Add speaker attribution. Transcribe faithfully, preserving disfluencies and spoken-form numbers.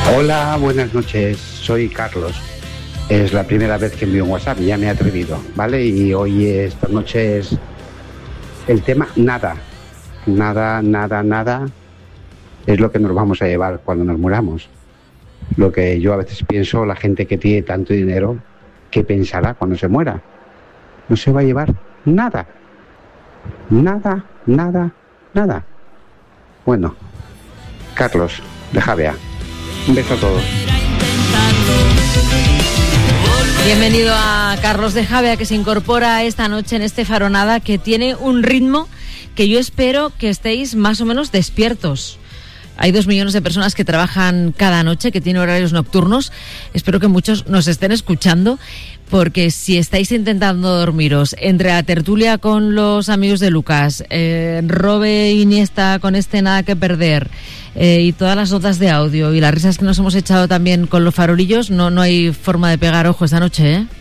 Speaker 1: Hola, buenas noches, soy Carlos. Es la primera vez que envío un WhatsApp, ya me he atrevido, ¿vale? Y hoy, esta noche, es el tema nada. Nada, nada, nada es lo que nos vamos a llevar cuando nos muramos. Lo que yo a veces pienso, la gente que tiene tanto dinero, ¿qué pensará cuando se muera? No se va a llevar nada. Nada, nada, nada. Bueno, Carlos, de Javea. Un beso a todos.
Speaker 2: Bienvenido a Carlos de Javea, que se incorpora esta noche en este Faronada, que tiene un ritmo que yo espero que estéis más o menos despiertos. Hay dos millones de personas que trabajan cada noche, que tienen horarios nocturnos. Espero que muchos nos estén escuchando, porque si estáis intentando dormiros entre la tertulia con los amigos de Lucas, eh, Robe Iniesta con este Nada que Perder, eh, y todas las notas de audio y las risas que nos hemos echado también con los farolillos, no, no hay forma de pegar ojo esta noche, ¿eh?